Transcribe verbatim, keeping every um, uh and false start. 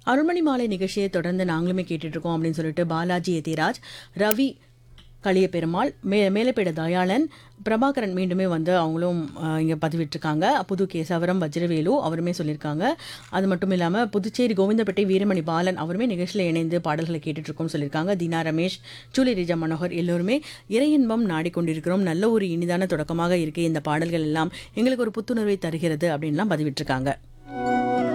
அருள்மணி மாலை நிகழ்ச்சியை தொடர்ந்து நாங்களுமே கேட்டுட்டு இருக்கோம் அப்படின்னு சொல்லிட்டு பாலாஜி எதிராஜ், ரவி களிய பெருமாள், மே மேலப்பேட தயாளன், பிரபாகரன் மீண்டுமே வந்து அவங்களும் இங்கே பதிவிட்டிருக்காங்க. புது கேசவரம் வஜ்ரவேலு அவருமே சொல்லியிருக்காங்க. அது மட்டும் இல்லாமல் புதுச்சேரி கோவிந்தப்பேட்டை வீரமணி பாலன் அவருமே நிகழ்ச்சியில் இணைந்து பாடல்களை கேட்டுட்ருக்கோம்னு சொல்லியிருக்காங்க. தீனா ரமேஷ், சூலி ரிஜா மனோகர் எல்லோருமே இறையின்பம் நாடிக்கொண்டிருக்கிறோம், நல்ல ஒரு இனிதான தொடக்கமாக இருக்குது இந்த பாடல்கள் எல்லாம், எங்களுக்கு ஒரு புத்துணர்வை தருகிறது அப்படின்லாம் பதிவிட்டிருக்காங்க.